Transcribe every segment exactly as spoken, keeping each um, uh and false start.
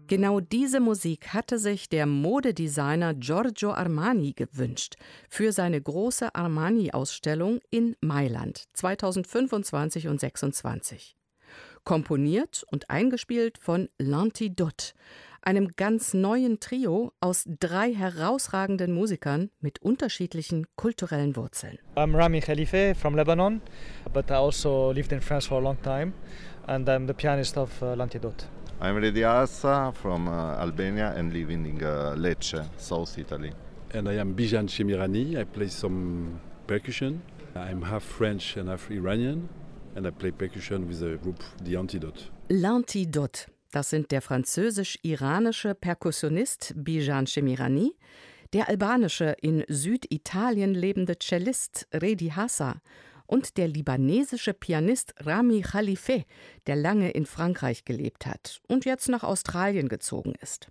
Genau diese Musik hatte sich der Modedesigner Giorgio Armani gewünscht für seine große Armani-Ausstellung in Mailand zweitausendfünfundzwanzig und sechsundzwanzig. Komponiert und eingespielt von L'Antidote, einem ganz neuen Trio aus drei herausragenden Musikern mit unterschiedlichen kulturellen Wurzeln. I'm Rami Khalife from Lebanon, but I also lived in France for a long time, and I'm the pianist of uh, L'Antidote. I'm Redi Assa from uh, Albania and living in uh, Lecce, South Italy. And I am Bijan Shemirani. I play some percussion. I'm half French and half Iranian, and I play percussion with the group The Antidote. L'Antidote, das sind der französisch-iranische Perkussionist Bijan Shemirani, der albanische in Süditalien lebende Cellist Redi Hassa und der libanesische Pianist Rami Khalife, der lange in Frankreich gelebt hat und jetzt nach Australien gezogen ist.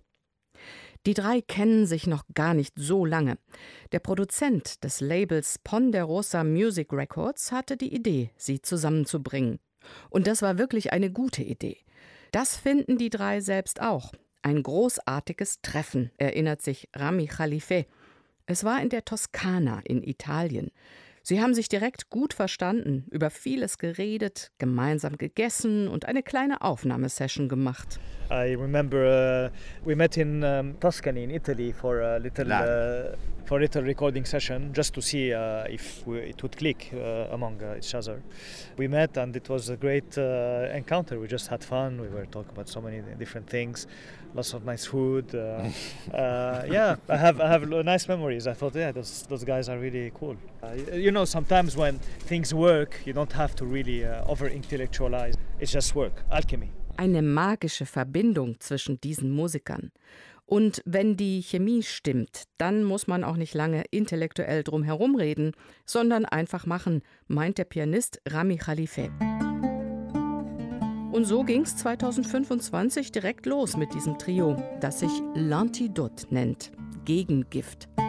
Die drei kennen sich noch gar nicht so lange. Der Produzent des Labels Ponderosa Music Records hatte die Idee, sie zusammenzubringen. Und das war wirklich eine gute Idee. Das finden die drei selbst auch. Ein großartiges Treffen, erinnert sich Rami Khalife. Es war in der Toskana in Italien. Sie haben sich direkt gut verstanden, über vieles geredet, gemeinsam gegessen und eine kleine Aufnahmesession gemacht. I remember uh, we met in um, Tuscany in Italy for a little uh, for a little recording session just to see uh, if we, it would click uh, among uh, each other. We met and it was a great uh, encounter. We just had fun. We were talking about so many different things, lots of nice food. Uh, uh, yeah, I have I have nice memories. I thought, yeah, those those guys are really cool. Uh, you know, sometimes when things work, you don't have to really uh, over-intellectualize. It's just work, alchemy. Eine magische Verbindung zwischen diesen Musikern. Und wenn die Chemie stimmt, dann muss man auch nicht lange intellektuell drum herumreden, sondern einfach machen, meint der Pianist Rami Khalife. Und so ging's zweitausendfünfundzwanzig direkt los mit diesem Trio, das sich L'Antidote nennt, Gegengift.